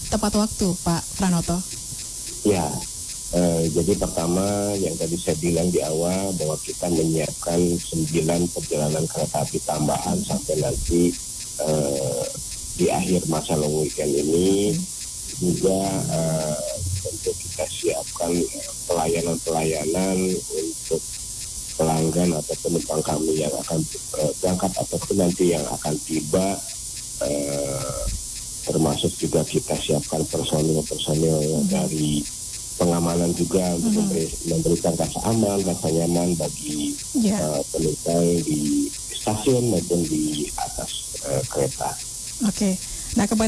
tepat waktu, Pak Pranoto? Ya, jadi pertama yang tadi saya bilang di awal bahwa kita menyiapkan 9 perjalanan kereta api tambahan sampai nanti di akhir masa long weekend ini. Juga tentu kita siapkan pelayanan-pelayanan untuk pelanggan atau penumpang kami yang akan berangkat ataupun nanti yang akan tiba, termasuk juga kita siapkan personil dari pengamanan juga untuk memberikan rasa aman, rasa nyaman bagi penumpang di stasiun maupun di atas kereta. Oke. Nah, kepada